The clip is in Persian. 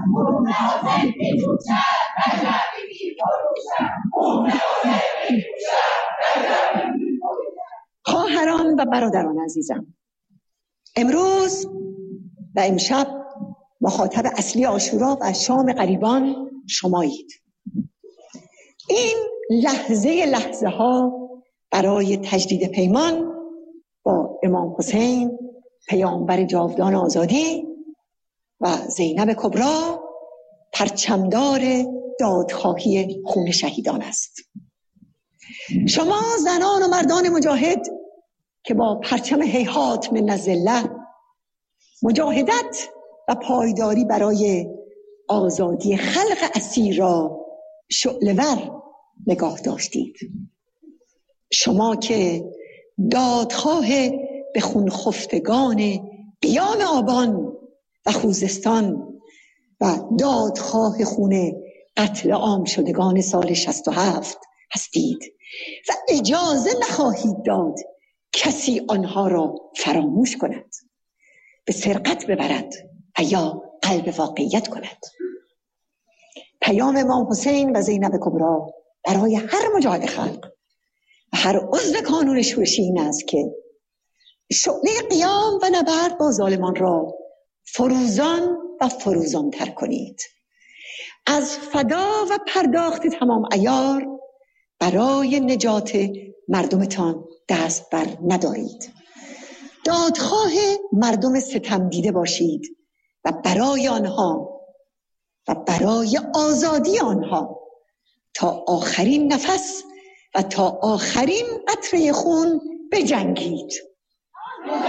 خواهران و برادران عزیزم، امروز و امشب مخاطب اصلی عاشورا و شام غریبان شمایید. این لحظه ها برای تجدید پیمان با امام حسین پیامبر جاودان آزادی و زینب کبری پرچمدار دادخواهی خون شهیدان است. شما زنان و مردان مجاهد که با پرچم هیهات من الذله مجاهدت و پایداری برای آزادی خلق اسیر را شعله‌ور نگاه داشتید، شما که دادخواه به خون خفتگان قیام آبان و خوزستان و دادخواه خون قتل عام شدگان سال 67 هستید و اجازه نخواهید داد کسی آنها را فراموش کند، به سرقت ببرد و یا قلب واقعیت کند. پیام امام حسین و زینب کبری برای هر مجاهد خلق و هر عضو کانون شورشی این است که شعله قیام و نبرد با ظالمان را فروزان و فروزان تر کنید. از فدا و پرداخت تمام عیار برای نجات مردمتان دست بر ندارید. دادخواه مردم ستم دیده باشید و برای آنها و برای آزادی آنها تا آخرین نفس و تا آخرین قطره خون بجنگید.